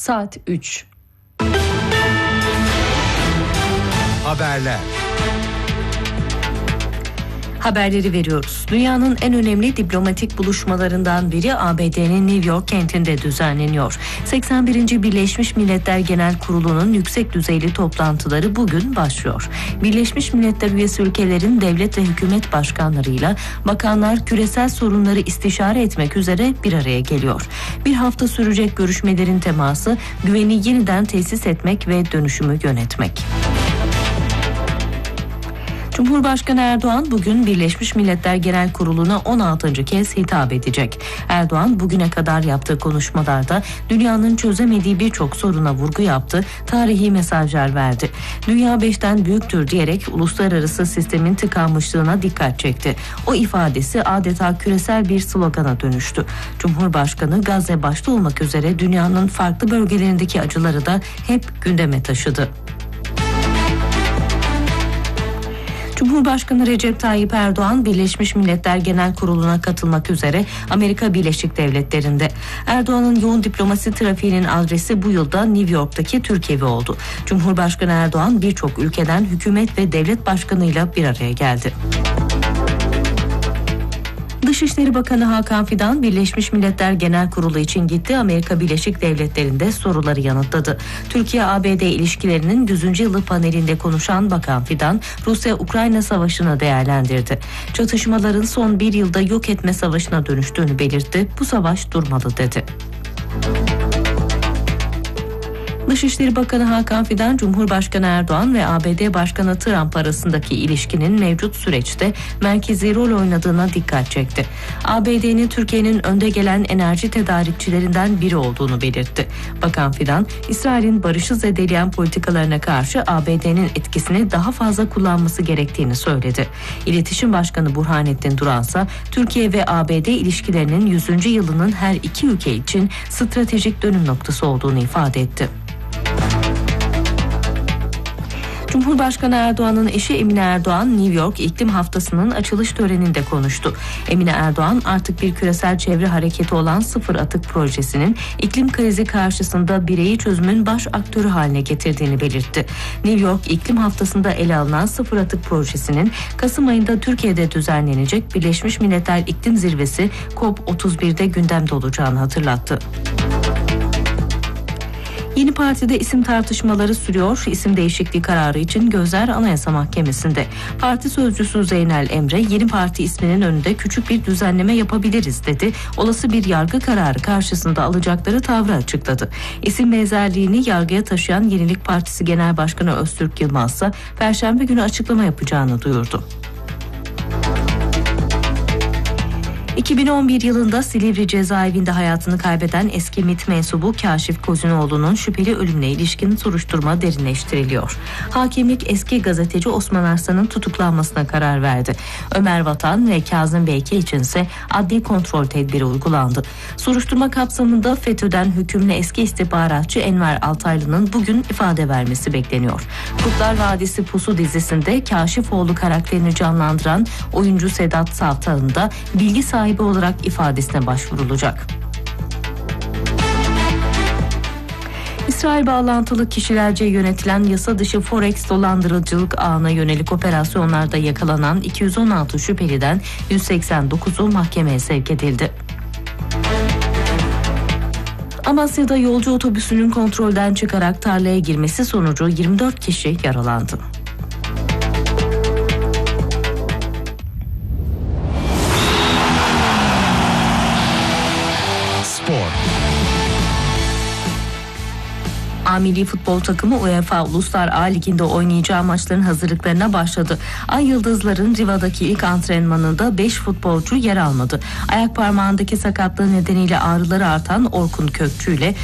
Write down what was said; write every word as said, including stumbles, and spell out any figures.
Saat üç. Haberler. Haberleri veriyoruz. Dünyanın en önemli diplomatik buluşmalarından biri A B D'nin New York kentinde düzenleniyor. seksen birinci Birleşmiş Milletler Genel Kurulu'nun yüksek düzeyli toplantıları bugün başlıyor. Birleşmiş Milletler üyesi ülkelerin devlet ve hükümet başkanlarıyla bakanlar küresel sorunları istişare etmek üzere bir araya geliyor. Bir hafta sürecek görüşmelerin teması güveni yeniden tesis etmek ve dönüşümü yönetmek. Cumhurbaşkanı Erdoğan bugün Birleşmiş Milletler Genel Kurulu'na on altıncı kez hitap edecek. Erdoğan bugüne kadar yaptığı konuşmalarda dünyanın çözemediği birçok soruna vurgu yaptı, tarihi mesajlar verdi. Dünya beşten büyüktür diyerek uluslararası sistemin tıkanmışlığına dikkat çekti. O ifadesi adeta küresel bir slogana dönüştü. Cumhurbaşkanı Gazze başta olmak üzere dünyanın farklı bölgelerindeki acıları da hep gündeme taşıdı. Cumhurbaşkanı Recep Tayyip Erdoğan Birleşmiş Milletler Genel Kurulu'na katılmak üzere Amerika Birleşik Devletleri'nde. Erdoğan'ın yoğun diplomasi trafiğinin adresi bu yılda New York'taki Türk Evi oldu. Cumhurbaşkanı Erdoğan birçok ülkeden hükümet ve devlet başkanıyla bir araya geldi. Dışişleri Bakanı Hakan Fidan, Birleşmiş Milletler Genel Kurulu için gitti. Amerika Birleşik Devletleri'nde soruları yanıtladı. Türkiye-A B D ilişkilerinin yüzüncü yılı panelinde konuşan Bakan Fidan, Rusya-Ukrayna savaşını değerlendirdi. Çatışmaların son bir yılda yok etme savaşına dönüştüğünü belirtti. Bu savaş durmalı dedi. Dışişleri Bakanı Hakan Fidan, Cumhurbaşkanı Erdoğan ve A B D Başkanı Trump arasındaki ilişkinin mevcut süreçte merkezi rol oynadığına dikkat çekti. A B D'nin Türkiye'nin önde gelen enerji tedarikçilerinden biri olduğunu belirtti. Bakan Fidan, İsrail'in barışı zedeleyen politikalarına karşı A B D'nin etkisini daha fazla kullanması gerektiğini söyledi. İletişim Başkanı Burhanettin Duransa, Türkiye ve A B D ilişkilerinin yüzüncü yılının her iki ülke için stratejik dönüm noktası olduğunu ifade etti. Cumhurbaşkanı Erdoğan'ın eşi Emine Erdoğan, New York İklim Haftası'nın açılış töreninde konuştu. Emine Erdoğan artık bir küresel çevre hareketi olan Sıfır Atık Projesi'nin iklim krizi karşısında bireyi çözümün baş aktörü haline getirdiğini belirtti. New York İklim Haftası'nda ele alınan Sıfır Atık Projesi'nin Kasım ayında Türkiye'de düzenlenecek Birleşmiş Milletler İklim Zirvesi COP otuz birde gündemde olacağını hatırlattı. Yeni Parti'de isim tartışmaları sürüyor. İsim değişikliği kararı için gözler Anayasa Mahkemesi'nde. Parti sözcüsü Zeynel Emre, yeni parti isminin önünde küçük bir düzenleme yapabiliriz dedi. Olası bir yargı kararı karşısında alacakları tavrı açıkladı. İsim benzerliğini yargıya taşıyan Yenilik Partisi Genel Başkanı Öztürk Yılmaz ise Perşembe günü açıklama yapacağını duyurdu. iki bin on bir yılında Silivri cezaevinde hayatını kaybeden eski MİT mensubu Kaşif Kozinoğlu'nun şüpheli ölümüne ilişkin soruşturma derinleştiriliyor. Hakimlik eski gazeteci Osman Arslan'ın tutuklanmasına karar verdi. Ömer Vatan ve Kazım Beyke içinse adli kontrol tedbiri uygulandı. Soruşturma kapsamında FETÖ'den hükümlü eski istihbaratçı Enver Altaylı'nın bugün ifade vermesi bekleniyor. Kurtlar Vadisi Pusu dizisinde Kaşifoğlu karakterini canlandıran oyuncu Sedat Savtağ'ın da bilgi sahibi olarak ifadesine başvurulacak. İsrail bağlantılı kişilerce yönetilen yasa dışı Forex dolandırıcılık ağına yönelik operasyonlarda yakalanan iki yüz on altı şüpheliden yüz seksen dokuzu mahkemeye sevk edildi. Amasya'da yolcu otobüsünün kontrolden çıkarak tarlaya girmesi sonucu yirmi dört kişi yaralandı. A milli futbol takımı UEFA Uluslar A Ligi'nde oynayacağı maçların hazırlıklarına başladı. Ay Yıldızların Riva'daki ilk antrenmanında beş futbolcu yer almadı. Ayak parmağındaki sakatlığı nedeniyle ağrıları artan Orkun Kökçü ile